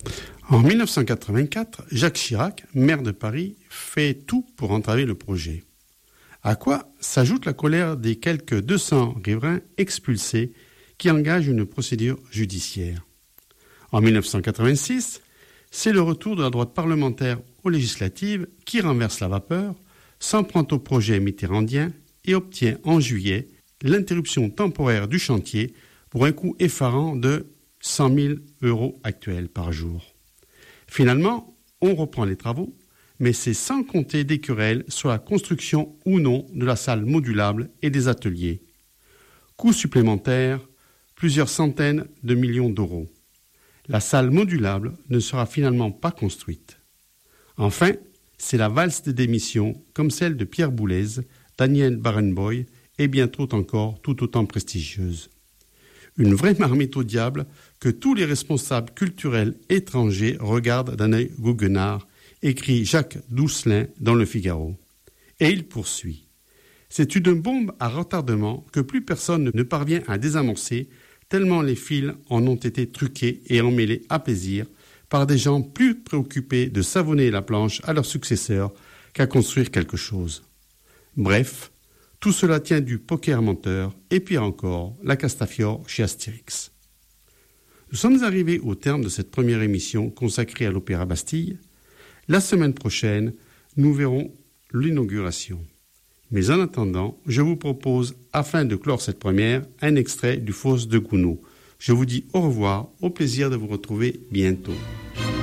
En 1984, Jacques Chirac, maire de Paris, fait tout pour entraver le projet. À quoi s'ajoute la colère des quelques 200 riverains expulsés qui engagent une procédure judiciaire. En 1986, c'est le retour de la droite parlementaire aux législatives qui renverse la vapeur, s'en prend au projet mitterrandien et obtient en juillet l'interruption temporaire du chantier pour un coût effarant de 100 000 € actuels par jour. Finalement, on reprend les travaux, mais c'est sans compter des querelles sur la construction ou non de la salle modulable et des ateliers. Coût supplémentaire, plusieurs centaines de millions d'euros. La salle modulable ne sera finalement pas construite. Enfin, c'est la valse des démissions, comme celle de Pierre Boulez, Daniel Barenboim et bien d'autres encore, tout autant prestigieuses. Une vraie marmite au diable que tous les responsables culturels étrangers regardent d'un œil goguenard, écrit Jacques Doucelin dans Le Figaro. Et il poursuit. C'est une bombe à retardement que plus personne ne parvient à désamorcer, tellement les fils en ont été truqués et emmêlés à plaisir par des gens plus préoccupés de savonner la planche à leurs successeurs qu'à construire quelque chose. Bref, tout cela tient du poker menteur et pire encore, la Castafiore chez Astérix. Nous sommes arrivés au terme de cette première émission consacrée à l'Opéra Bastille. La semaine prochaine, nous verrons l'inauguration. Mais en attendant, je vous propose, afin de clore cette première, un extrait du Faust de Gounod. Je vous dis au revoir, au plaisir de vous retrouver bientôt.